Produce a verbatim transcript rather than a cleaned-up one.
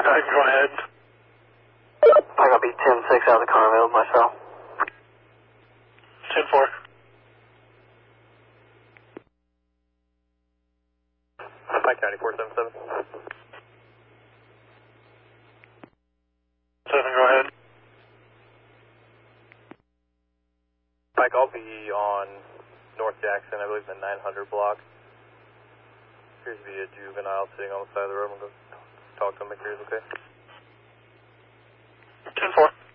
Uh, go ahead. I got B ten six out of the Carmel myself. ten four. Pike County four seven seven. seven, go ahead. Pike, I'll be on North Jackson, I believe the nine hundred block. Appears to be a juvenile sitting on the side of the road. I'm going to go talk to him, make sure he's okay. ten four.